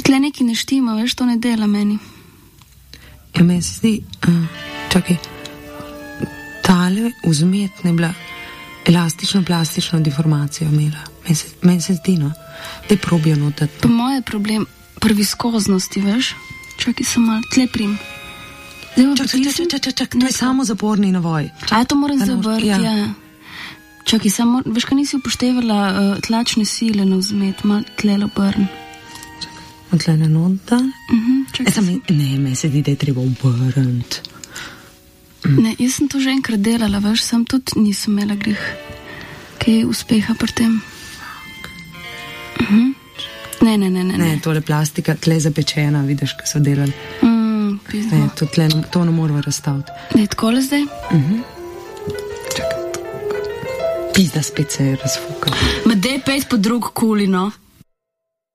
Tle neki ne štima, veš, to ne dela meni. Ja, meni se zdi, čakaj, tale vzmet ne bila elastično-plastično deformacijo imela. Meni se zdi, no, da je probijo notati. Po moje problem pri viskoznosti, veš, čakaj sem malo, tle prim. Čak, to je samo zaporni navoj. A to moram zavrti, ja. Čakaj, samo, veš, kaj nisi upoštevala tlačne sile na vzmet, malo tle obrn. Tle na nota? Ne, meni se zdi, da je treba obrniti. Ne, jaz sem to že enkrat delala, veš, sam tudi nisem imela grih kaj uspeha pri tem. Ne, tole plastika, tle zapečena, vidiš, kaj so delali. Ne, to ne moramo razstaviti. Ne, takole zdaj? Čakaj. Pizda spet se je razfukala. Ma dej pet po drug kuli, no.